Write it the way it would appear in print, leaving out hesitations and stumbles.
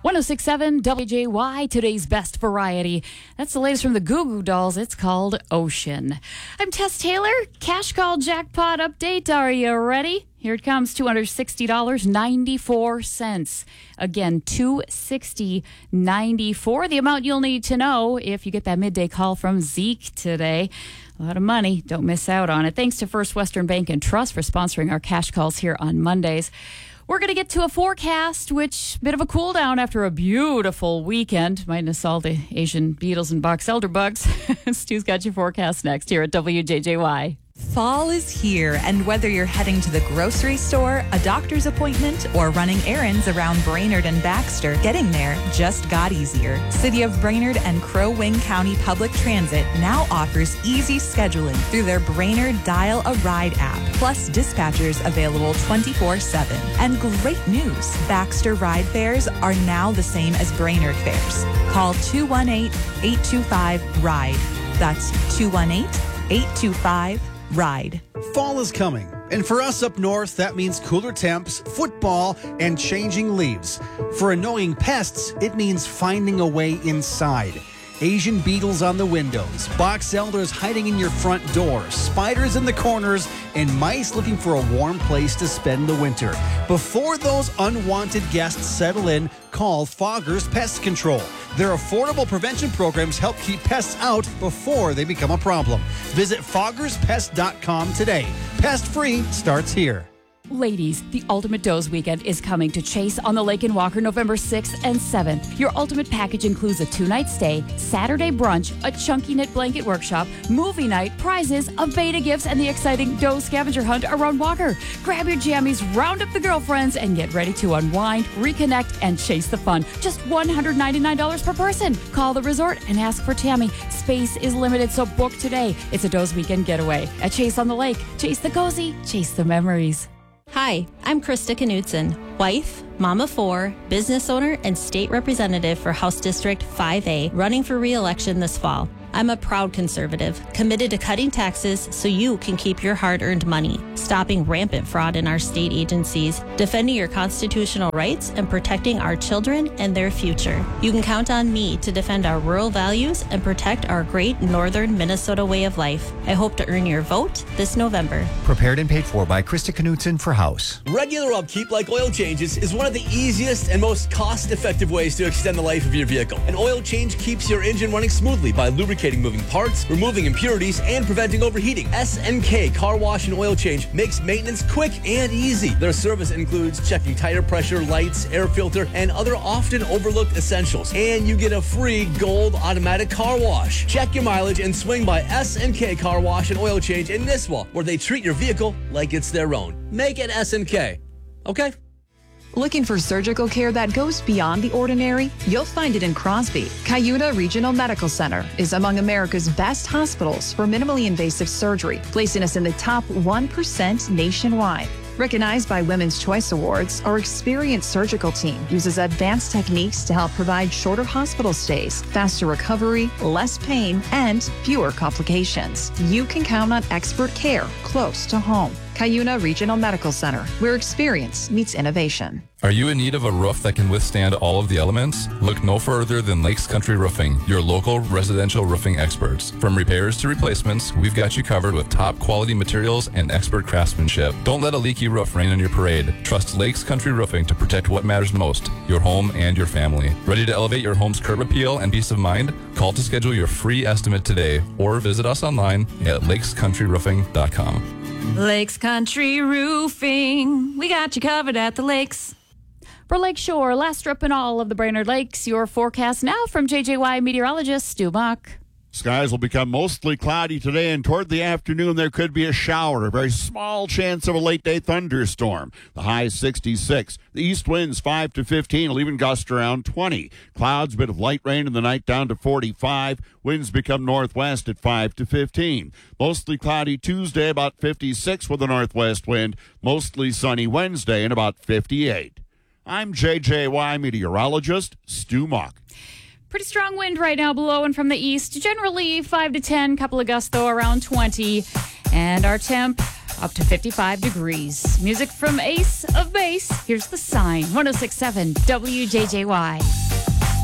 106.7 WJY, today's best variety. That's the latest from the Goo Goo Dolls. It's called Ocean. I'm Tess Taylor. Cash call jackpot update. Are you ready? Here it comes, $260.94. Again, $260.94. The amount you'll need to know if you get that midday call from Zeke today. A lot of money. Don't miss out on it. Thanks to First Western Bank and Trust for sponsoring our cash calls here on Mondays. We're going to get to a forecast, which bit of a cool down after a beautiful weekend, minus all the Asian beetles and box elder bugs. Stu's got your forecast next here at WJJY. Fall is here, and whether you're heading to the grocery store, a doctor's appointment, or running errands around Brainerd and Baxter, getting there just got easier. City of Brainerd and Crow Wing County Public Transit now offers easy scheduling through their Brainerd Dial a Ride app, plus dispatchers available 24/7. And great news, Baxter ride fares are now the same as Brainerd fares. Call 218-825-RIDE. That's 218-825-RIDE. Fall is coming, and for us up north, that means cooler temps, football, and changing leaves. For annoying pests, it means finding a way inside. Asian beetles on the windows, box elders hiding in your front door, spiders in the corners, and mice looking for a warm place to spend the winter. Before those unwanted guests settle in, call Foggers Pest Control. Their affordable prevention programs help keep pests out before they become a problem. Visit foggerspest.com today. Pest-free starts here. Ladies, the Ultimate Doze Weekend is coming to Chase on the Lake in Walker November 6th and 7th. Your ultimate package includes a 2-night stay, Saturday brunch, a chunky knit blanket workshop, movie night, prizes, a beta gifts, and the exciting Doze scavenger hunt around Walker. Grab your jammies, round up the girlfriends, and get ready to unwind, reconnect, and chase the fun. Just $199 per person. Call the resort and ask for Tammy. Space is limited, so book today. It's a Doze Weekend getaway at Chase on the Lake. Chase the cozy, chase the memories. Hi, I'm Krista Knudsen, wife, mom of 4, business owner, and state representative for House District 5A, running for re-election this fall. I'm a proud conservative, committed to cutting taxes so you can keep your hard-earned money, stopping rampant fraud in our state agencies, defending your constitutional rights, and protecting our children and their future. You can count on me to defend our rural values and protect our great northern Minnesota way of life. I hope to earn your vote this November. Prepared and paid for by Krista Knudsen for House. Regular upkeep like oil changes is one of the easiest and most cost-effective ways to extend the life of your vehicle. An oil change keeps your engine running smoothly by lubricating moving parts, removing impurities, and preventing overheating. SNK Car Wash and Oil Change makes maintenance quick and easy. Their service includes checking tire pressure, lights, air filter, and other often overlooked essentials. And you get a free gold automatic car wash. Check your mileage and swing by SNK Car Wash and Oil Change in Nisswa, where they treat your vehicle like it's their own. Make it SNK. Okay? Looking for surgical care that goes beyond the ordinary? You'll find it in Crosby. Cuyuna Regional Medical Center is among America's best hospitals for minimally invasive surgery, placing us in the top 1% nationwide. Recognized by Women's Choice Awards, our experienced surgical team uses advanced techniques to help provide shorter hospital stays, faster recovery, less pain, and fewer complications. You can count on expert care close to home. Cuyuna Regional Medical Center, where experience meets innovation. Are you in need of a roof that can withstand all of the elements? Look no further than Lakes Country Roofing, your local residential roofing experts. From repairs to replacements, we've got you covered with top quality materials and expert craftsmanship. Don't let a leaky roof rain on your parade. Trust Lakes Country Roofing to protect what matters most, your home and your family. Ready to elevate your home's curb appeal and peace of mind? Call to schedule your free estimate today or visit us online at lakescountryroofing.com. Lakes Country Roofing. We got you covered at the lakes. For Lakeshore, last strip in all of the Brainerd Lakes, your forecast now from JJY meteorologist Stu Muck. Skies will become mostly cloudy today, and toward the afternoon there could be a shower, a very small chance of a late-day thunderstorm. The high is 66. The east winds 5 to 15, will even gust around 20. Clouds, bit of light rain in the night down to 45. Winds become northwest at 5 to 15. Mostly cloudy Tuesday, about 56 with a northwest wind. Mostly sunny Wednesday and about 58. I'm JJY meteorologist Stu Muck. Pretty strong wind right now blowing from the east. Generally 5 to 10, couple of gusts though around 20. And our temp up to 55 degrees. Music from Ace of Base. Here's The Sign, 106.7 WJJY.